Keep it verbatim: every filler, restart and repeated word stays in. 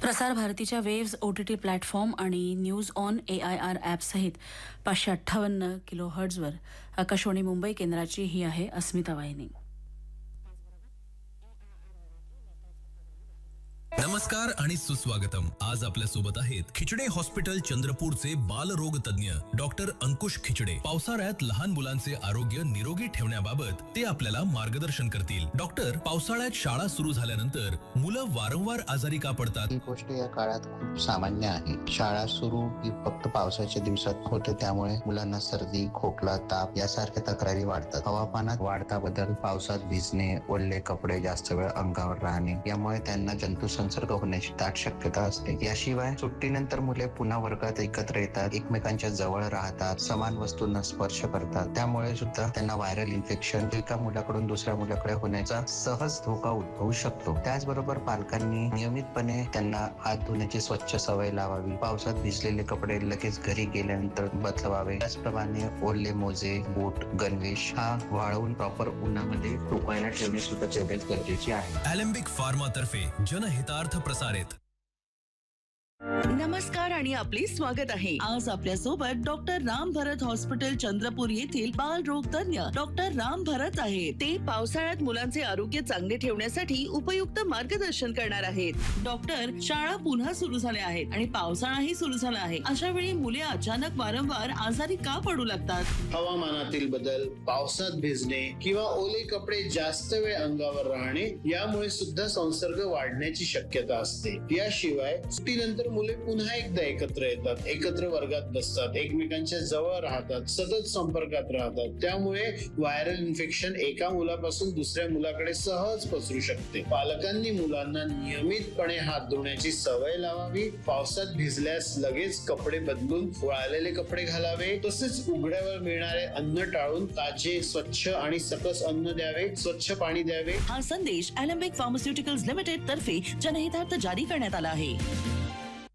प्रसार भारतीच्या waves O T T platform आणि news on A I R ॲपसहित पाचशे अठ्ठावन्न किलो हर्ट्झवर आकाशवाणी मुंबई केंद्राची ही आहे अस्मिता वाहिनी. नमस्कार आणि सुस्वागतम. आज आपल्या सोबत आहेत खिचडे हॉस्पिटल चंद्रपूरचे बालरोग तज्ञ डॉक्टर अंकुश खिचडे. पावसाळ्यात लहान मुलांचे आरोग्य निरोगी ठेवण्याबाबत ते आपल्याला मार्गदर्शन करतील. डॉक्टर, पावसाळ्यात शाळा सुरू झाल्यानंतर मुलं वारंवार आजारी का पडतात? ही गोष्ट या काळात खूप सामान्य आहे. शाळा सुरू ही फक्त पावसाच्या दिवसात होते, त्यामुळे मुलांना सर्दी, खोकला, ताप यासारख्या तक्रारी वाढतात. हवामानात वाढता बदल, पावसात भिजणे, ओले कपडे जास्त वेळ अंगावर राहणे यामुळे त्यांना जंतू संसर्ग होण्याची दाट शक्यता असते. याशिवाय सुट्टीनंतर मुले पुन्हा वर्गात एकत्र येतात, एकमेकांच्या जवळ राहतात, समान वस्तूंना स्पर्श करतात. त्यामुळे सुद्धा त्यांना व्हायरल इन्फेक्शन एका मुलाकडून दुसऱ्या मुलाकडे होण्याचा सहज धोका उद्भवू शकतो. त्याचबरोबर पालकांनी नियमितपणे त्यांना हात धुण्याची स्वच्छ सवय लावावी. पावसात भिजलेले कपडे लगेच घरी गेल्यानंतर बदलवावे. त्याचप्रमाणे ओले मोजे, बूट, गणवेश हा वाळवून प्रॉपर उन्हामध्ये सुकायला ठेवणे सुद्धा तेवढेच गरजेचे आहे. अॅलेम्बिक फार्मा तर्फे जनहितार्थ प्रसारित. नमस्कार आणि आपले स्वागत आहे. आज आपल्या सोबत डॉक्टर राम भरत हॉस्पिटल चंद्रपूर येथील बालरोग तज्ञ डॉक्टर राम भरत आहेत. ते पावसाळ्यात मुलांचे आरोग्य चांगले ठेवण्यासाठी उपयुक्त मार्गदर्शन करणार आहेत. डॉक्टर, शाळा पुन्हा सुरू झाल्या आहेत आणि पावसाळाही सुरू झाला आहे. अशा वेळी मुले अचानक वारंवार आजारी का पडू लागतात? हवामानातील बदल, पावसात भिजणे किंवा ओले कपडे जास्त वेळ अंगावर राहणे यामुळे सुद्धा संसर्ग वाढण्याची शक्यता असते. याशिवाय सुट्टीनंतर मुले पुन्हा एकदा एकत्र येतात, एकत्र वर्गात बसतात, एकमेकांच्या जवळ राहतात, सतत संपर्कात राहतात. त्यामुळे व्हायरल इन्फेक्शन एका मुलापासून दुसऱ्या मुलाकडे सहज पसरू शकते. पालकांनी मुलांना नियमितपणे हात धुण्याची सवय लावावी. पावसात भिजल्यास लगेच कपडे बदलून वाळलेले कपडे घालावे. तसेच उघड्यावर मिळणारे अन्न टाळून ताजे, स्वच्छ आणि सकस अन्न द्यावे. स्वच्छ पाणी द्यावे. हा संदेश अॅलेम्बिक फार्मास्युटिकल्स लिमिटेड तर्फे जनहितार्थ जारी करण्यात आला आहे.